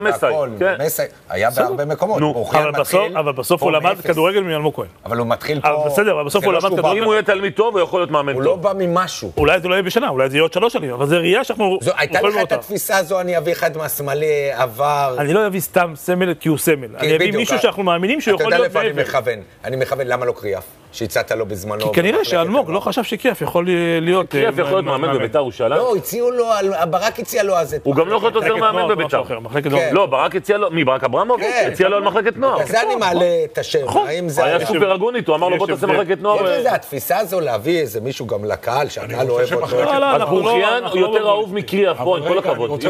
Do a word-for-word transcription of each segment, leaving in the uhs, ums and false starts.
הכל, מסי, היה בהרבה מקומות. אבל בסוף הוא למד כדורגל מאלמוג כהן. אבל הוא מתחיל פה... בסדר, אבל בסוף הוא למד כדורגל. אם הוא יהיה תלמיד טוב, הוא יכול להיות מאמן טוב. הוא לא בא ממשהו. אולי זה לא יהיה בשנה, אולי זה יהיה עוד שלוש שנים, אבל זה ראייה שאנחנו... הייתה לך את התפיסה הזו, אני אביא אחד מהסמלי עבר... אני לא אביא סתם סמל כי הוא סמל. אני אביא מישהו שאנחנו מאמינים שהוא יכול להיות... אתה יודע לאיפה אני מכוון. אני מכוון, למה לא קריאף? שהצעת לו בזמנו... כי כנראה שאלמוג לא חשב שקריאף יכול להיות... קריאף יכול להיות מאמן בביתר ירושלים? לא, הציעו לו, ברק הציע לו אז... הוא גם לא יכול להיות עוזר מאמן בביתר. לא, ברק הציע לו... מי, ברק אברמוב? הציע לו על מחלקת נוער. זה אני מעלה את השם. היה סופר הגונית, הוא אמר לו בוא תעשה מחלקת נוער. יש לזה, התפיסה הזו להביא איזה מישהו גם לקהל, שהקהל אוהב אותו. אז בורחיאן הוא יותר אהוב מקריאף, פה עם כל הכבוד.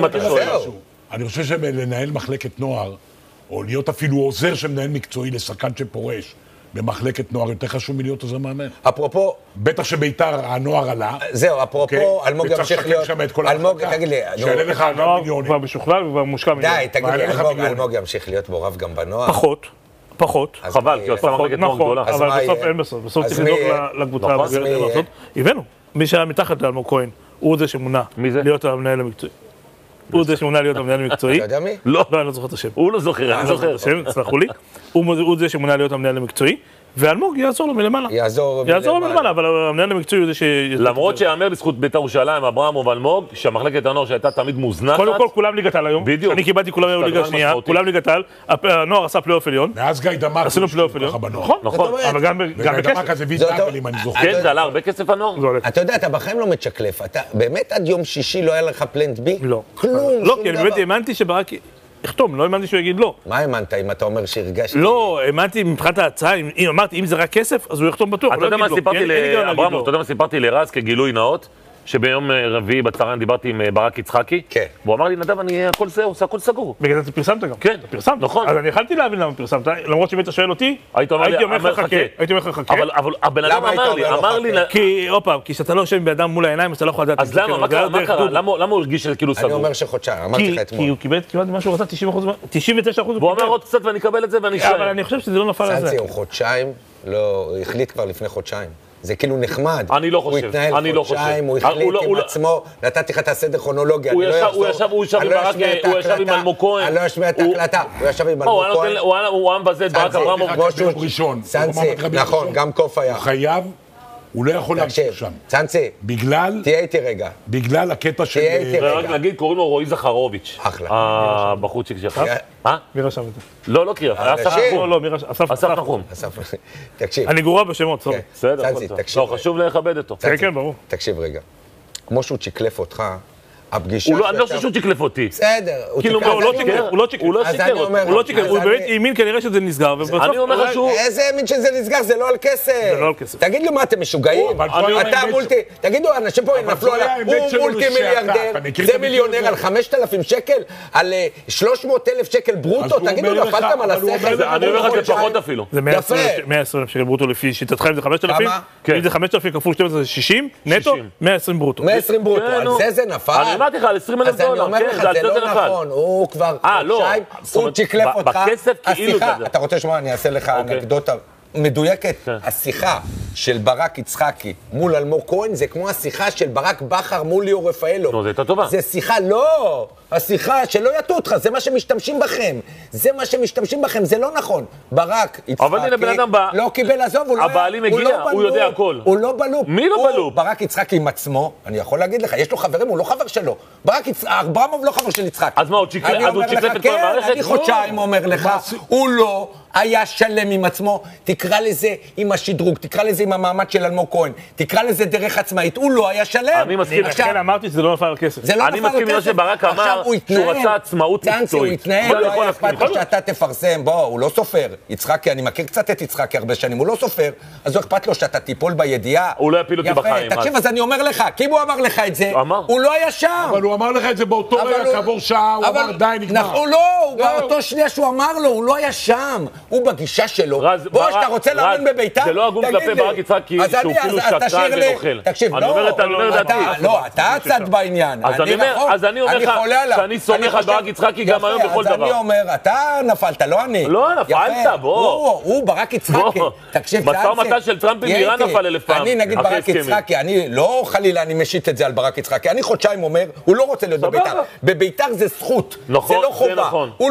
אני חושב שלנהל מחלקת נוער, או להיות אפילו עוזר שמנהל מקצועי לשחקן שפורש, במחלקת נוער יותר חשוב מלהיות עוזר מאמן. אפרופו... בטח שביתר הנוער עלה. זהו, אפרופו, אלמוג ימשיך להיות... אלמוג, תגיד לי... שאלה לך ארבעה מיליונים. כבר משוכלל וכבר מושקע מיליון. די, תגיד לי, אלמוג ימשיך להיות מעורב גם בנוער. פחות, פחות. חבל, כי הוא עושה מחלקת נוער גדולה. אבל בסוף אין בסוף. בסוף צריך לדאוג לקבוצה. הבאנו. מי שהיה מתחת לאלמוג כהן, הוא זה שמונה להיות המנהל המקצועי. הוא זה שמונה להיות המנהל המקצועי. אתה יודע מי? לא. לא, אני לא זוכר את השם. הוא לא זוכר, אני זוכר. סלחו לי. הוא זה שמונה להיות המנהל המקצועי, ואלמוג יעזור לו מלמעלה. יעזור יעזור לו מלמעלה, אבל המנהל המקצועי הוא זה ש... למרות שיאמר לזכות בית"ר ירושלים, אברמוב ואלמוג, שהמחלקת הנוער שהייתה תמיד מוזנחת. קודם כל, כולם ליגת העל היום. בדיוק. אני קיבלתי כולם היום ליגה שנייה, כולם ליגת העל. הנוער עשה פלייאוף עליון. מאז גיא דמק. עשינו פלייאוף עליון. נכון, נכון. אבל גם בכסף. כן, זה עלה הרבה כסף הנוער. אתה יודע, אתה בחיים לא מצ'קלף. אתה באמת עד יום שישי לא היה לך פלנט בי? לא. כלום, לא, כי אני באמת האמנתי שברק יחתום, לא האמנתי שהוא יגיד לא. מה האמנת אם אתה אומר שהרגשתי? לא, האמנתי מבחינת ההצעה, אם אמרתי, אם זה רק כסף, אז הוא יחתום בטוח. אתה יודע מה סיפרתי לאברמוב, אתה יודע מה סיפרתי לרז כגילוי נאות? שביום רביעי בצהריים דיברתי עם ברק יצחקי, כן. והוא אמר לי, נדב, אני הכל זהו, הכל סגור. בגלל זה פרסמת גם. כן, פרסמת. נכון. אז אני יכלתי להבין למה פרסמת, למרות שבאת שואל אותי, הייתי אומר לך חכה, הייתי אומר לך חכה. אבל הבן אדם אמר לי, אמר לי... כי, אופה, כי שאתה לא יושב באדם מול העיניים, אז אתה לא יכול לדעת... אז למה, מה קרה, מה קרה? למה הוא הרגיש שזה כאילו סגור? אני אומר שחודשיים, אמרתי לך אתמול. כי הוא קיבל כמעט מה שהוא רצה, תשעים ותשע אחוז. והוא אמר עוד קצת ואני אקבל את זה ואני אשאר. אבל אני חושב שזה לא נפל על זה. סנסי, הוא חודשיים, לא, החליט כבר לפני חודשיים. זה כאילו נחמד. אני לא חושב, אני לא חושב. הוא התנהל חודשיים, הוא החליט עם עצמו, נתתי לך את הסדר כרונולוגיה, אני לא יחזור. הוא ישב עם ברק, הוא ישב עם אלמוג כהן. אני לא אשמיע את ההקלטה, הוא ישב עם אלמוג כהן. הוא עם בזה את ברק אברמוב. סנסי, נכון, גם קוף היה. הוא חייב, הוא לא יכול להמשיך שם. סנסי, בגלל... תהיה איתי רגע. בגלל הקטע של... תהיה איתי רגע. רק נגיד, קוראים לו רועי זכרוביץ'. אחלה. הבחורצ'יק שלך. מה? מי רשם את זה? לא, לא קריאה, אסף נחום. לא, לא, מי רשם? אסף נחום. תקשיב. אני גרוע בשמות, סורי. בסדר, לא, חשוב לכבד אותו. כן, כן, ברור. תקשיב רגע. כמו שהוא צ'יקלף אותך, הפגישה... אני לא חושב שהוא צ'יקלף אותי. בסדר. כאילו, הוא לא צ'יקלף, הוא לא צ'יקלף. הוא לא צ'יקלף, הוא לא צ'יקלף, הוא באמת האמין כנראה שזה נסגר, ובסוף... אני אומר לך שהוא... איזה האמין שזה נסגר? זה לא על כסף. זה לא על כסף. תגיד לו, מה, אתם משוגעים? אתה מולטי... תגידו, אנשים פה נפלו עליו, הוא מולטי מיליארדר, זה מיליונר על חמשת אלפים שקל, על שלוש מאות אלף שקל ברוטו, תגידו, נפלתם על השכל. אני אומר לך, זה פחות אפילו. זה מאה ועשרים אלף שקל ברוטו לפי שיטתך, אם זה חמשת אלפים? אם זה חמשת אלפים כפול שתים עשרה זה שישים, נטו, מאה ועשרים ברוטו. מאה ועשרים ברוטו, על זה זה נפל. אני אמרתי לך, על עשרים אלף דולר, כן, זה לא נכון, הוא כבר חודשיים, הוא צ'יקלף אותך. בכסף כאילו זה. אתה רוצה לשמוע, אני אעשה לך אנקדוטה מדויקת. השיחה של ברק יצחקי מול אלמוג כהן זה כמו השיחה של ברק בכר מול ליאור רפאלו. נו, זה הייתה טובה. זה שיחה, לא! השיחה שלא יטו אותך, זה מה שמשתמשים בכם. זה מה שמשתמשים בכם, זה לא נכון. ברק יצחקי אבל הנה בן אדם בא... לא קיבל, עזוב, הוא לא... הבעלים הגיע, הוא יודע הכל. הוא לא בלופ. מי לא בלופ? ברק יצחקי עם עצמו, אני יכול להגיד לך, יש לו חברים, הוא לא חבר שלו. ברק יצחקי, אברמוב לא חבר של יצחק. אז מה, הוא צ'יקלף את כל המערכת? אני חודשיים אומר לך, הוא לא היה שלם עם עצמו, תקרא לזה עם השדרוג, תקרא לזה עם המעמד של אלמוג כהן, תקרא לזה דרך עצמאית, הוא לא היה שלם. אני מסכים. לכן אמרתי שזה לא נפל על כסף. אני מסכים עם מה שברק אמר, שהוא רצה עצמאות מקצועית. הוא התנהל, לא היה אכפת לו שאתה תפרסם, בוא, הוא לא סופר. יצחקי, אני מכיר קצת את יצחקי הרבה שנים, הוא לא סופר, אז הוא אכפת לו שאתה תיפול בידיעה. הוא לא יפיל אותי בחיים. תקשיב, אז אני אומר לך, כי אם הוא אמר לך את זה, הוא לא היה שם. אבל הוא אמר לך את זה באותו רגע, כעבור שעה, הוא אמר די, נגמר. הוא לא, הוא באותו שנייה שהוא אמר לו, הוא לא היה שם. הוא בגישה שלו. בוא, שאתה רוצה לאמן בביתר, זה לא הגון כלפי ברק ברק יצחקי שהוא כאילו שקרן ונוכל. תקשיב, אני אומר את דעתי. לא, אתה הצד בעניין. אז אני אומר לך שאני סומך על ברק יצחקי גם היום בכל דבר. אז אני אומר, אתה נפלת, לא אני. לא, נפלת, בוא. הוא ברק יצחקי. תקשיב, משא ומתן של טראמפ עם איראן נפל אלף פעם. אני נגיד ברק יצחקי, אני לא חלילה, אני משית את זה על ברק יצחקי. אני חודשיים אומר, הוא לא רוצה להיות בביתר. בביתר זה זכות, זה לא חובה.